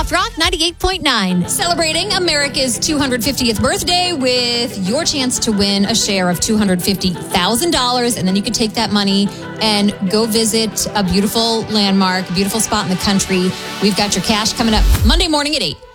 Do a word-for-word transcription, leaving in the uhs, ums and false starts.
South Rock ninety-eight point nine. Celebrating America's two hundred fiftieth birthday with your chance to win a share of two hundred fifty thousand dollars. And then you can take that money and go visit a beautiful landmark, a beautiful spot in the country. We've got your cash coming up Monday morning at eight.